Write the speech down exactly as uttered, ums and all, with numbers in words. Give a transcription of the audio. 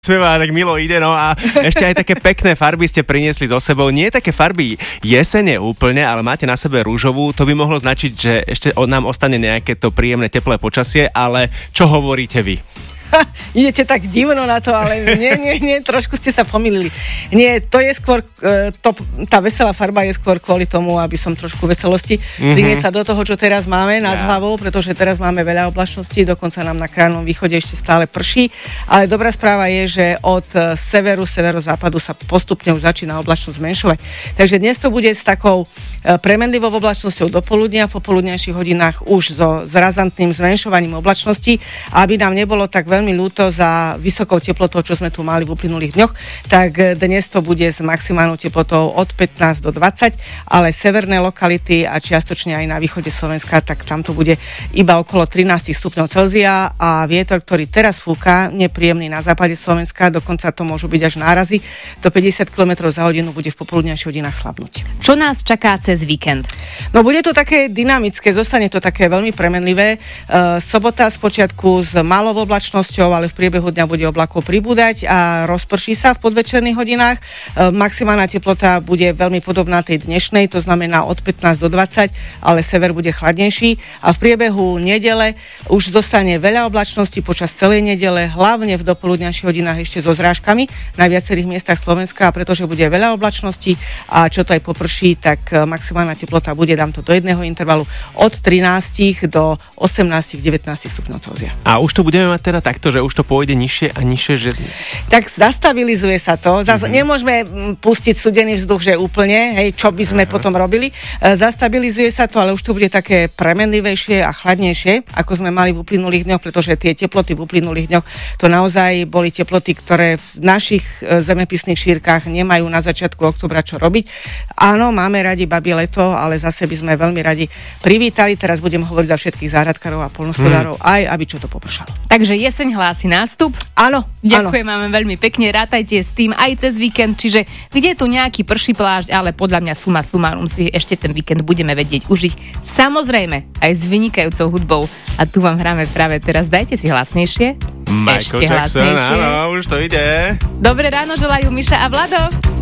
Spieva, tak milo ide, no a ešte aj také pekné farby ste priniesli so sebou. Nie také farby jesene úplne, ale máte na sebe rúžovú. To by mohlo značiť, že ešte od nám ostane nejaké to príjemné teplé počasie, ale čo hovoríte vy? Ha, idete tak divno na to, ale nie, nie, nie, trošku ste sa pomýlili. Nie, to je skôr, to, tá veselá farba je skôr kvôli tomu, aby som trošku veselosti mm-hmm. priniesla do toho, čo teraz máme nad yeah. hlavou, pretože teraz máme veľa oblačností, dokonca nám na krajnom východe ešte stále prší, ale dobrá správa je, že od severu, severozápadu sa postupne už začína oblačnosť zmenšovať. Takže dnes to bude s takou premenlivou oblačnosťou do poludnia, v popoludnejších hodinách už so zrazantným zmenšovaním oblačnosti, aby nám nebolo tak veľmi veľmi ľúto za vysokou teplotou, čo sme tu mali v uplynulých dňoch, tak dnes to bude s maximálnou teplotou od pätnásť do dvadsať, ale severné lokality a čiastočne aj na východe Slovenska, tak tam to bude iba okolo trinásť stupňov Celzia a vietor, ktorý teraz fúka, nepríjemný na západe Slovenska, dokonca to môžu byť až nárazy, do päťdesiat kilometrov za hodinu bude v popoludnejších hodinách slabnúť. Čo nás čaká cez víkend? No bude to také dynamické, zostane to také veľmi premenlivé. E, sobota spočiatku s malou oblačnosťou, ale v priebehu dňa bude oblakov pribúdať a rozprší sa v podvečerných hodinách. E, maximálna teplota bude veľmi podobná tej dnešnej, to znamená od pätnásť do dvadsať, ale sever bude chladnejší a v priebehu nedele už zostane veľa oblačností počas celej nedele, hlavne v dopoludňajších hodinách ešte so zrážkami na viacerých miestach Slovenska, a pretože bude veľa oblačností a čo to aj poprší, tak maximálna teplota bude, dám to do jedného intervalu, od trinásť do osemnásť devätnásť stupňov Celzia. A už to budeme mať teda takto, že už to pôjde nižšie a nižšie, že... Tak zastabilizuje sa to. Zas, mm-hmm. Nemôžeme pustiť studený vzduch, že úplne, hej, čo by sme Aha. potom robili. Zastabilizuje sa to, ale už to bude také premenlivejšie a chladnejšie, ako sme mali v uplynulých dňoch, pretože tie teploty v uplynulých dňoch to naozaj boli teploty, ktoré v našich zemepisných šírkach nemajú na začiatku októbra čo robiť. Áno, máme radi babie leto, ale zase by sme veľmi radi privítali. Teraz budem hovoriť za všetkých záhradkárov a poľnohospodárov, hmm. aj aby čo to popršalo. Takže jeseň hlási nástup. Áno. Ďakujem vám veľmi pekne, rátajte s tým aj cez víkend, čiže kde tu nejaký prší plášť, ale podľa mňa suma sumárum si ešte ten víkend budeme vedieť užiť. Samozrejme, aj s vynikajúcou hudbou. A tu vám hráme práve teraz, dajte si hlasnejšie. Michael ešte Jackson, hlasnejšie. Áno, už to ide. Dobré ráno želajú Miša a Vlado.